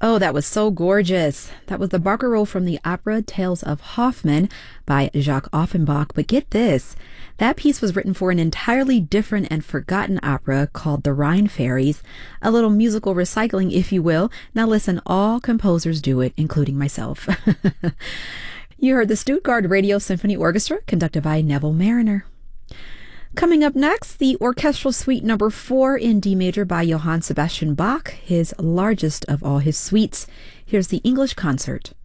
Oh, that was so gorgeous. That was the barcarolle from the opera Tales of Hoffmann by Jacques Offenbach. But get this, that piece was written for an entirely different and forgotten opera called The Rhine Fairies, a little musical recycling, if you will. Now listen, all composers do it, including myself. You heard the Stuttgart Radio Symphony Orchestra, conducted by Neville Mariner. Coming up next, the Orchestral Suite Number 4 in D major by Johann Sebastian Bach, his largest of all his suites. Here's the English Concert.